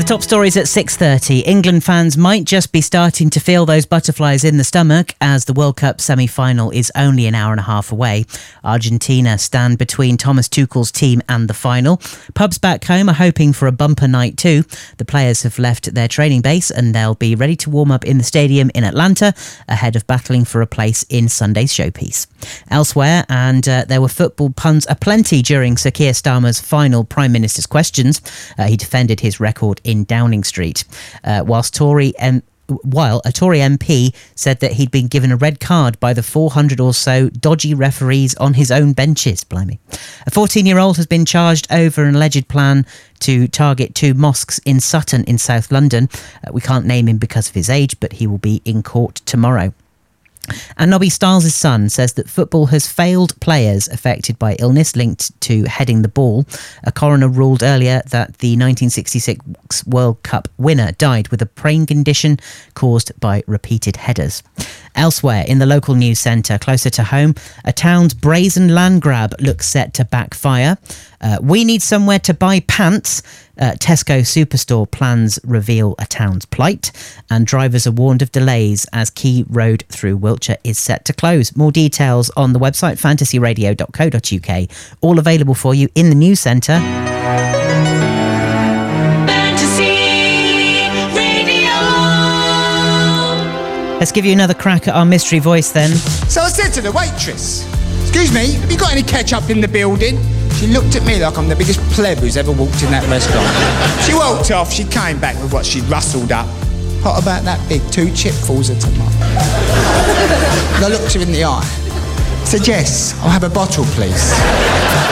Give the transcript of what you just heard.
the top stories at 6:30. England fans might just be starting to feel those butterflies in the stomach as the World Cup semi-final is only an hour and a half away. Argentina stand between Thomas Tuchel's team and the final. Pubs back home are hoping for a bumper night too. The players have left their training base and they'll be ready to warm up in the stadium in Atlanta ahead of battling for a place in Sunday's showpiece. Elsewhere, and there were football puns aplenty during Sir Keir Starmer's final Prime Minister's questions. He defended his record in Downing Street, while a Tory MP said that he'd been given a red card by the 400 or so dodgy referees on his own benches. Blimey. A 14-year-old has been charged over an alleged plan to target 2 mosques in Sutton in South London. We can't name him because of his age, but he will be in court tomorrow. And Nobby Stiles' son says that football has failed players affected by illness linked to heading the ball. A coroner ruled earlier that the 1966 World Cup winner died with a brain condition caused by repeated headers. Elsewhere, in the local news centre closer to home, a town's brazen land grab looks set to backfire. We need somewhere to buy pants. Tesco Superstore plans reveal a town's plight, and drivers are warned of delays as key road through Wiltshire is set to close. More details on the website fantasyradio.co.uk, all available for you in the news centre. Let's give you another crack at our mystery voice then. So I said to the waitress, "Excuse me, have you got any ketchup in the building?" She looked at me like I'm the biggest pleb who's ever walked in that restaurant. She walked off, she came back with what she'd rustled up. What about that big 2 chipfuls of tomato? I looked her in the eye. I said, "Yes, I'll have a bottle, please."